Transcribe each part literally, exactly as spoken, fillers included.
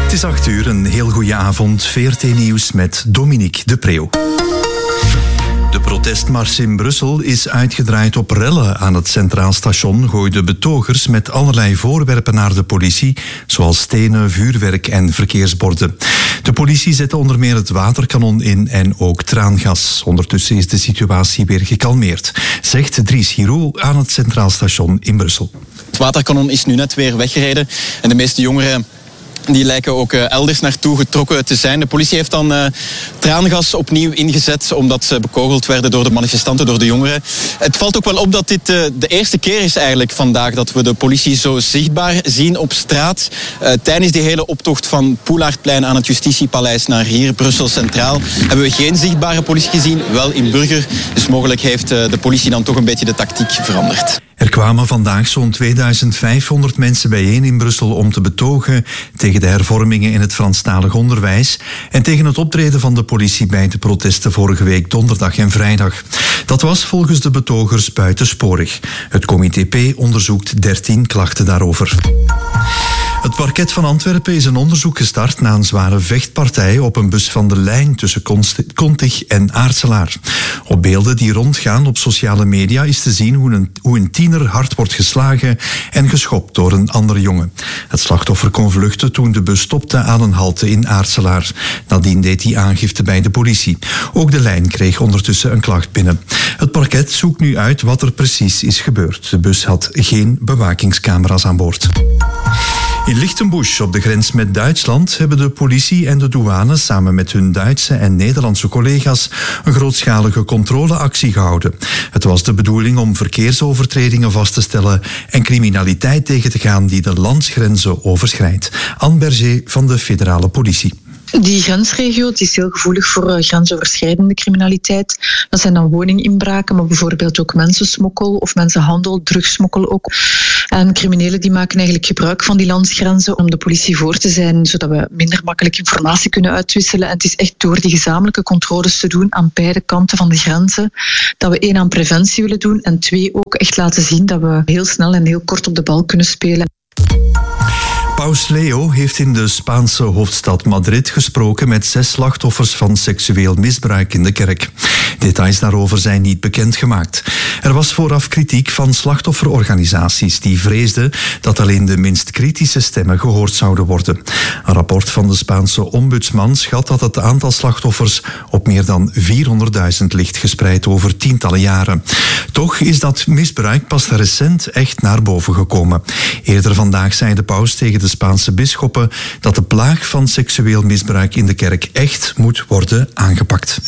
Het is acht uur, een heel goede avond. V R T Nieuws met Dominique de Preeuw. De protestmars in Brussel is uitgedraaid op rellen. Aan het Centraal Station gooiden betogers met allerlei voorwerpen naar de politie, zoals stenen, vuurwerk en verkeersborden. De politie zette onder meer het waterkanon in en ook traangas. Ondertussen is de situatie weer gekalmeerd, zegt Dries Giroux aan het Centraal Station in Brussel. Het waterkanon is nu net weer weggereden en de meeste jongeren die lijken ook elders naartoe getrokken te zijn. De politie heeft dan uh, traangas opnieuw ingezet omdat ze bekogeld werden door de manifestanten, door de jongeren. Het valt ook wel op dat dit uh, de eerste keer is eigenlijk vandaag dat we de politie zo zichtbaar zien op straat. Uh, tijdens die hele optocht van Poelaertplein aan het Justitiepaleis naar hier, Brussel Centraal, hebben we geen zichtbare politie gezien, wel in Burger. Dus mogelijk heeft uh, de politie dan toch een beetje de tactiek veranderd. Er kwamen vandaag zo'n tweeduizend vijfhonderd mensen bijeen in Brussel om te betogen tegen de hervormingen in het Franstalig onderwijs en tegen het optreden van de politie bij de protesten vorige week donderdag en vrijdag. Dat was volgens de betogers buitensporig. Het comité P onderzoekt dertien klachten daarover. Het parket van Antwerpen is een onderzoek gestart na een zware vechtpartij op een bus van de lijn tussen Kontig en Aartselaar. Op beelden die rondgaan op sociale media is te zien hoe een, hoe een tiener hard wordt geslagen en geschopt door een andere jongen. Het slachtoffer kon vluchten toen de bus stopte aan een halte in Aartselaar. Nadien deed hij aangifte bij de politie. Ook de lijn kreeg ondertussen een klacht binnen. Het parket zoekt nu uit wat er precies is gebeurd. De bus had geen bewakingscamera's aan boord. In Lichtenbusch, op de grens met Duitsland, hebben de politie en de douane samen met hun Duitse en Nederlandse collega's een grootschalige controleactie gehouden. Het was de bedoeling om verkeersovertredingen vast te stellen en criminaliteit tegen te gaan die de landsgrenzen overschrijdt. Anne Berger van de federale politie. Die grensregio die is heel gevoelig voor uh, grensoverschrijdende criminaliteit. Dat zijn dan woninginbraken, maar bijvoorbeeld ook mensensmokkel of mensenhandel, drugssmokkel ook. En criminelen die maken eigenlijk gebruik van die landsgrenzen om de politie voor te zijn, zodat we minder makkelijk informatie kunnen uitwisselen. En het is echt door die gezamenlijke controles te doen aan beide kanten van de grenzen, dat we één aan preventie willen doen en twee ook echt laten zien dat we heel snel en heel kort op de bal kunnen spelen. Paus Leo heeft in de Spaanse hoofdstad Madrid gesproken met zes slachtoffers van seksueel misbruik in de kerk. Details daarover zijn niet bekendgemaakt. Er was vooraf kritiek van slachtofferorganisaties die vreesden dat alleen de minst kritische stemmen gehoord zouden worden. Een rapport van de Spaanse ombudsman schat dat het aantal slachtoffers op meer dan vierhonderdduizend ligt, gespreid over tientallen jaren. Toch is dat misbruik pas recent echt naar boven gekomen. Eerder vandaag zei de paus tegen de Spaanse bisschoppen dat de plaag van seksueel misbruik in de kerk echt moet worden aangepakt.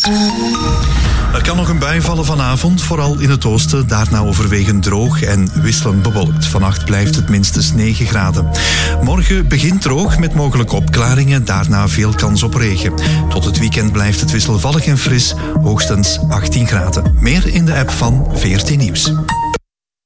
Er kan nog een bui vallen vanavond, vooral in het oosten. Daarna overwegend droog en wisselend bewolkt. Vannacht blijft het minstens negen graden. Morgen begint droog met mogelijke opklaringen. Daarna veel kans op regen. Tot het weekend blijft het wisselvallig en fris. Hoogstens achttien graden. Meer in de app van V R T Nieuws.